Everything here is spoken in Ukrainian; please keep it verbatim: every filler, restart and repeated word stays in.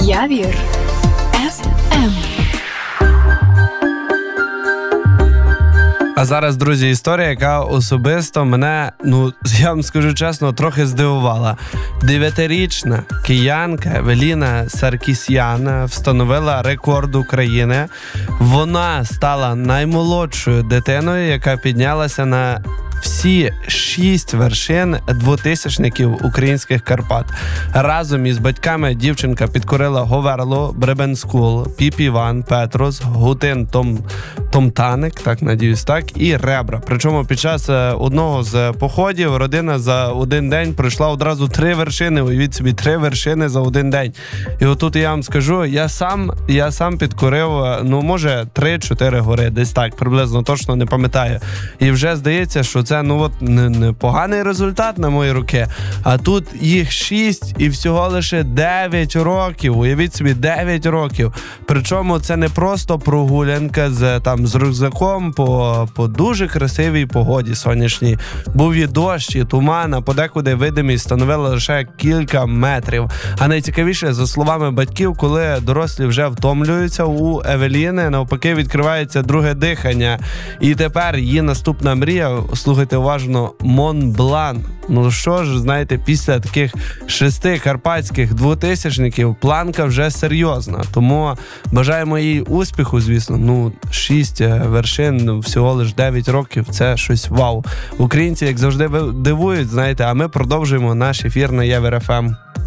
Явір еф ем. А зараз, друзі, історія, яка особисто мене, ну, я вам скажу чесно, трохи здивувала. Дев'ятирічна киянка Евеліна Саркісян встановила рекорд України. Вона стала наймолодшою дитиною, яка піднялася на всі шість вершин двотисячників українських Карпат. Разом із батьками дівчинка підкорила Говерлу, Бребенскул, Піп-Іван, Петрос, Гутин, Том, Томтаник, так, надіюсь, так, і Ребра. Причому під час одного з походів родина за один день пройшла одразу три вершини, уявіть собі, три вершини за один день. І отут я вам скажу, я сам, я сам підкорив, ну, може, три-чотири гори, десь так, приблизно, точно не пам'ятаю. І вже здається, що це, ну, от, не, не поганий результат на мої руки, а тут їх шість і всього лише дев'ять років, уявіть собі, дев'ять років. Причому це не просто прогулянка з, там, з рюкзаком по, по дуже красивій погоді сонячній. Був і дощ, і туман, а подекуди видимість становила лише кілька метрів. А найцікавіше, за словами батьків, коли дорослі вже втомлюються, у Евеліни навпаки відкривається друге дихання. І тепер її наступна мрія, слухайте уважно, Монблан. Ну що ж, знаєте, після таких шести карпатських двотисячників планка вже серйозна. Тому бажаємо їй успіху, звісно. Ну, шість вершин, всього лиш дев'ять років, це щось вау. Українці, як завжди, дивують, знаєте, а ми продовжуємо наш ефір на Явір еф ем.